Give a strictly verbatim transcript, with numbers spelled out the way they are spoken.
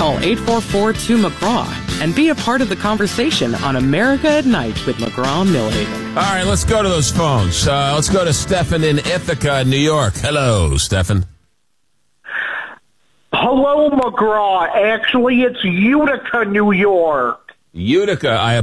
Call eight four four two McGraw and be a part of the conversation on America at Night with McGraw Millhaven. All right, let's go to those phones. Uh, let's go to Stephen in Ithaca, New York. Hello, Stephen. Hello, McGraw. Actually, it's Utica, New York. Utica, I